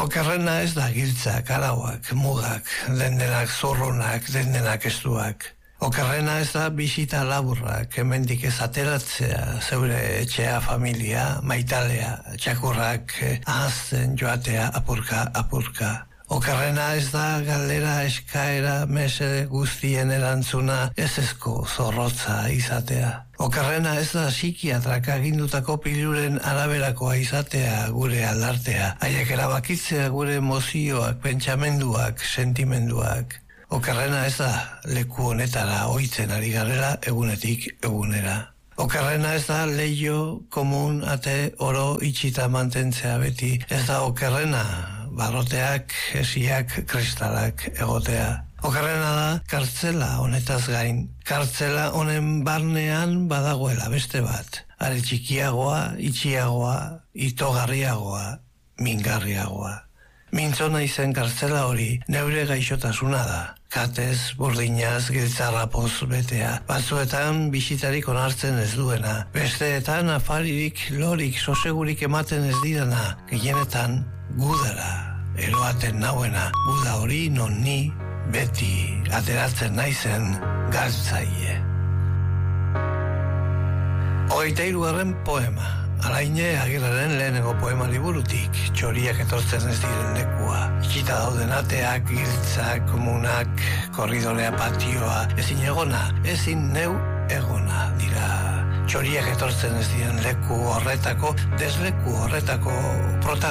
Okerrena ez da giltzak, arauak, mugak, dendenak zurrunak, dendenak estuak. Okerrena ez da bisita laburrak, hemendik ez ateratzea, zeure etxea, familia, maitalea, txakurrak ahazten joatea apurka. Okerrena ez da galdera, eskaera, mesede guztien erantzuna ezezko zorrotza izatea. Okerrena ez da psikiatrak agindutako piluren araberakoa izatea gure aldartea, haiek erabakitzea gure emozioak, pentsamenduak, sentimenduak. Okerrena ez da leku honetara ohitzen ari garela egunetik egunera. Okerrena ez da leiho komun ate oro itxita mantentzea beti. Ez da okerrena barroteak, esiak, kristalak egotea. Okerrena da kartzela honetaz gain. Kartzela honen barnean badagoela beste bat. Are txikiagoa, itxiagoa, itogarriagoa, mingarriagoa. Mintzona izen kartzela hori neure gaixotasuna da. Katez, burdinaz, giltzarrapoz betea. Batzuetan bisitarik onartzen ez duena. Besteetan afaririk, lorik, sosegurik ematen ez didana. Gehienetan gudara eroaten nauena. Guda hori non ni beti ateratzen naizen galtzaile. 23. poema. Alaine Agirreren lehenengo poema liburutik, txoriak etortzen ez diren lekua. Itxita dauden ateak, giltzak, komunak, korridorea, patioa, ezin egona, ezin neu egona dira. Txoriak etortzen ez diren leku horretako, desleku horretako protagonista.